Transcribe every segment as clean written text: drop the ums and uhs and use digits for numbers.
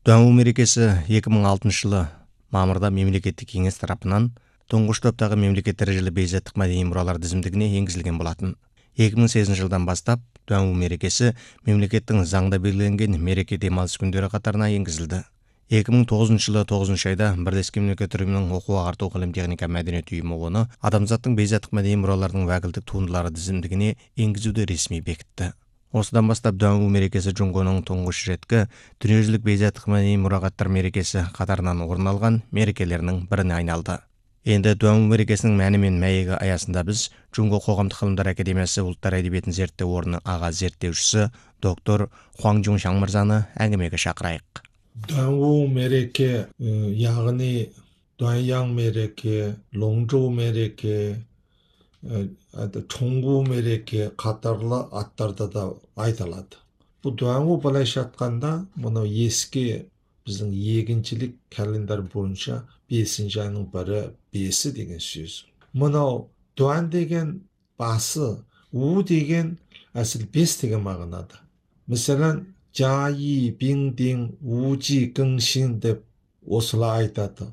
Дуаңу мерекесі 2006 жылы мамырда мемлекеттік кеңес тарапынан тұңғыш топтағы мемлекет дәрежелі бейзаттық мәдени мұралар тізімдігіне енгізілген болатын. 2008 жылдан бастап Дуаңу мерекесі мемлекеттің заңда белгіленген мереке демалыс күндері қатарына енгізілді. 2009 жылы 9 айда Бірлескен мемлекеттер ұйымының оқу ағарту ғылым техника мәдениет ұйымы оны адамзаттың бейзаттық мәдени мұраларының уәкілдік туындылары тізімдігіне енгізуді ресми бекітті. Осыдан бастап Дуаңу мерекесі Жұңғоның тұңғыш реткі дүниежүзілік бейзаттық мәдени мұрағаттар мерекесі қатарынан орын алған мерекелерінің біріне айналды. Енді Дуаңу мерекесінің мәні мен мәйегі аясында біз Жұңго қоғамдық ғылымдар академиясы ұлттар әдебиетін зерттеу орны аға зерттеушісі доктор Хуаң Жуншан мырзаны әңгімеге шақырайық. Дуаңу мереке, яғни Дуаньяң мереке, Лоңжоу мереке, Чоңгу мереке қатарлы аттарда да айтылады. Бұл Дуаңу былайша айтқанда, мұны ескі біздің егіншілік календар бойынша 5-ші айның бірі 5 деген сөз. Мұнау Дуан деген басы, У деген әсіл 5 деген мағынада. Мәселен, Жаи, Биңдиң, Ужи, Гыңшин деп осылай айтады.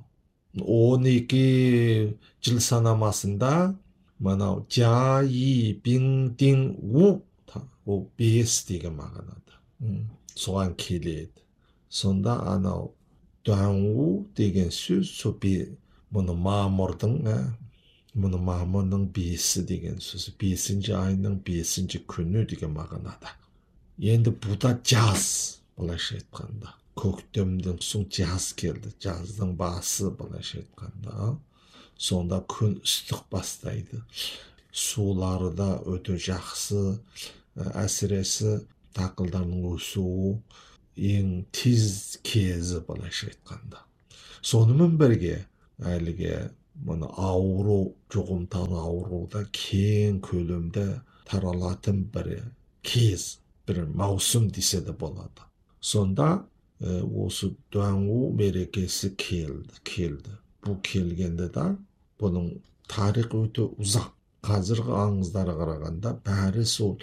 12 жыл санамасында мынау Жаи, Биңдиң, У 5 деген мағынада. Соған келеді. Сонда анау Дуаңу деген сөз мұны мамырдың 5 деген сөз. 5-ші айның 5-ші күні деген мағынада. Енді бұда жаз, былайша айтқанда. Көктемден соң жаз келді. Жаздың басы, былайша айтқанда. Сонда күн ыстық бастайды. Сулары да өте жақсы. Әсіресе дақылдардың өсуі ең тез кезі, былайша айтқанда. Сонымен бірге әліге мұны ауру, жұғымталы ауруда кең көлемде таралатын бір кез, бір маусым десе де болады. Сонда осы Дуаңу мерекесі келді. Бұл келгенде да бұның тарих өте ұзақ. Қазіргі аңыздарға қарағанда бәрі сол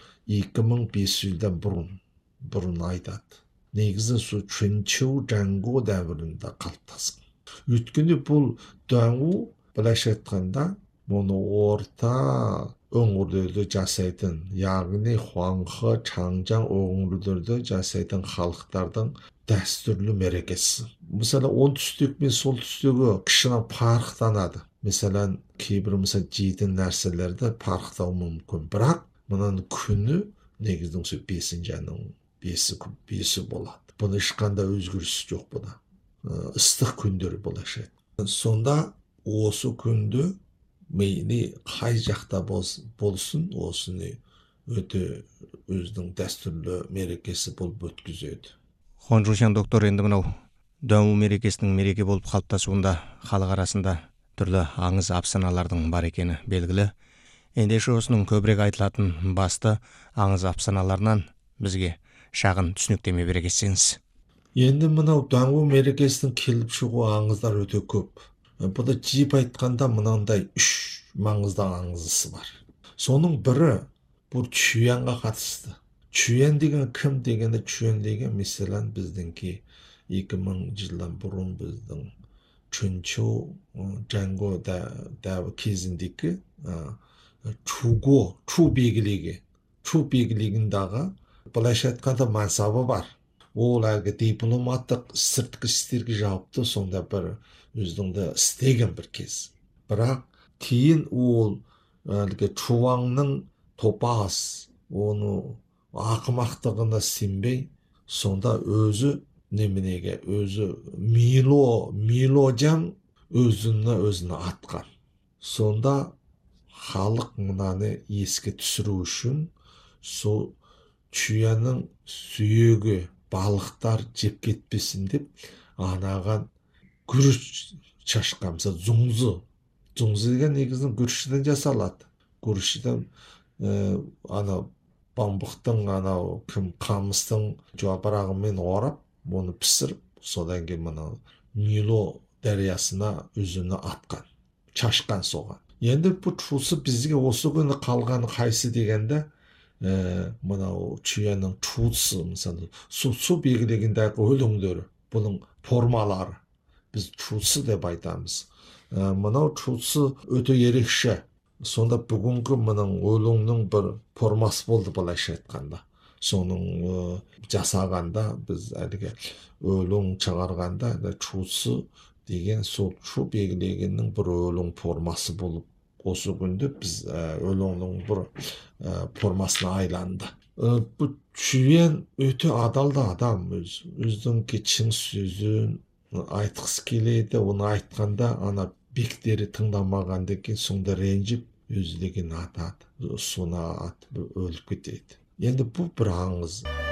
2500 жылдан бұрын айтады. Негізі сол Чүнчоу Жаңго дәуірінде қалыптасқан. Өйткені бұл Дуаңу былайша айтқанда мұны орта өңірлерде жасайтын, яғни Хуаңхэ, Чаңжаң өңірлерде жасайтын халықтардың дәстүрлі мерекесі. Мысалы, оңтүстік пен солтүстігі кішкене парықтанады. Mesela кейбір жейтін нәрселерді парықтау мүмкін. Бірақ мұның күні негіздің 5-ші айның 5 болады. Бұны ешқандай өзгеріс жоқ бұда. Ыстық күндер болашы. Сонда осы күнді мейлі қай жақта болсын, осыны өте өзінің дәстүрлі мерекесі болып өткізеді. Хуаң Жуншан доктор, енді мынау Дуаңу мерекесінің мереке болып қалыптасуында халық арасында түрлі аңыз афсаналардың бар екені белгілі. Ендеше осының көбірек айтылатын басты аңыз афсаналарынан бізге шағын түсініктеме бере кетсеңіз. Енді мынау Дуаңу мерекесінің келіп шығу аңыздар өте көп. Бұда жиып айтқанда мынандай 3 маңызды аңызысы бар. Соның бірі бұл Чүянға қатысты. Чүян деген кім дегенде, Чүян деген мәселен біздіңки 2000 жылдан бұрын біздің Чүнчоу Жаңго дәуі кезіндегі Чу бегілігіндағы былайша айтқанда мансабы бар. Ол әлгі дипломаттық сыртқы істерге жауапты, сонда бір өзіңді істеген бір кез. Бірақ кейін ол әлгі Чуаңның топас, оны ақымақтығына сенбей, сонда өзі неменеге, өзі Миложаң өзіні атқан. Сонда халық мұнаны еске түсіру үшін сол Чүянның сүйегі балықтар жеп кетпесін деп анаған күріш шашқан. Зұңзы деген негізін күріштен жасалады. Күріштен бамбықтың қамыстың жапырағымен орап, оны пісіріп, содан кейін мұны Мило дариясына өзіні атқан, шашқан соған. Енді бұл Чусы бізге осы күні қалғаны қайсы дегенде, мынау Чүянның Чусы, мысалы, су белгілегендегі өлеңдері. бұның формалары. Біз чусы деп айтамыз. Мынау чусы өте ерекше. Сонда бүгінгі мұның өлеңнің бір формасы болды былайша айтқанда. Соның жасағанда біз әлгі өлең шығарғанда чусы деген сол чу белгілегеннің бір өлең формасы болып осы күнде біз өлеңнің бір формасына айланды. Бұл Чүйен өте адалды адам, өздің шын сөзін айтқысы келеді, оны айтқанда ана бектері тыңдамағанда екен, сонда ренжіп өзі деген атады, соны атып өліп кетеді. Енді бұл бір аңыз.